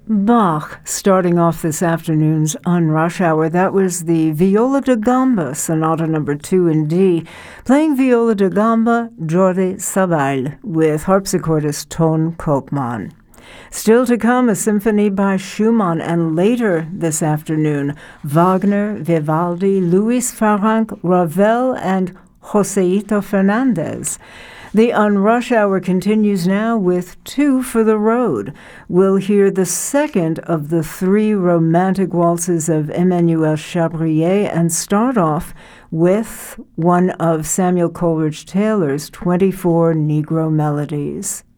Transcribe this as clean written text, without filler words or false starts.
Bach, starting off this afternoon's On Rush Hour. That was the Viola da Gamba, Sonata No. 2 in D. Playing Viola da Gamba, Jordi Savall, with harpsichordist Ton Koopman. Still to come, a symphony by Schumann, and later this afternoon, Wagner, Vivaldi, Luis Farranc, Ravel, and Joseito Fernandez. The On Rush Hour continues now with Two for the Road. We'll hear the second of the three romantic waltzes of Emmanuel Chabrier and start off with one of Samuel Coleridge Taylor's 24 Negro Melodies.